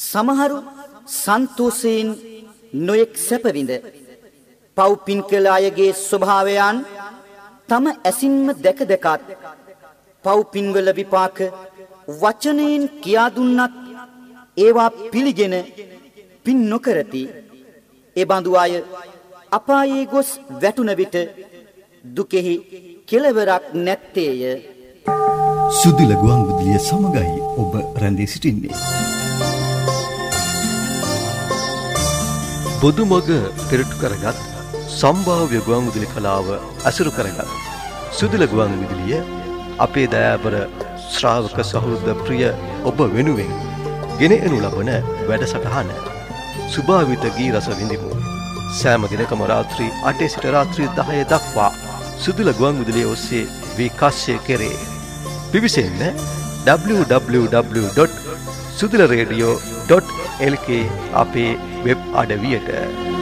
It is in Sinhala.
සමහරු සන්තෝෂයෙන් නොයෙක් සැපවිඳ පව් පින් කළ අයගේ ස්වභාවයන් තම ඇසින්ම දැක දැකත් පව් පින්වල විපාක වචනයෙන් කියා දුන්නත් ඒවා පිළිගෙන පින් නොකරති. ඒ බඳු අය අපායේ ගොස් වැටුන විට දුකෙහි කෙලවරක් නැත්තේය. සුදිල ගුවන්විදුලිය සමගයි ඔබ රැඳී සිටින්නේ. බොදුමග පෙරටු කරගත් සම්භාව්‍ය ගුවන්විදුලි කලාව අසුරු කරගත් සුදිල ගුවන්විදුලිය අපේ දයාබර ශ්‍රාවක සහෘද ප්‍රිය ඔබ වෙනුවෙන් ගෙන එනු ලබන වැඩසටහන සුභාවිත ගී රස විඳිමු. සෑම දිනකම රාත්‍රී 8 සිට රාත්‍රී 10 දක්වා සුදිල ගුවන්විදුලිය ඔස්සේ විකාශය කෙරේ. පිවිසෙන්න www.sudilaradio.lk අපේ වෙබ් අඩවියට.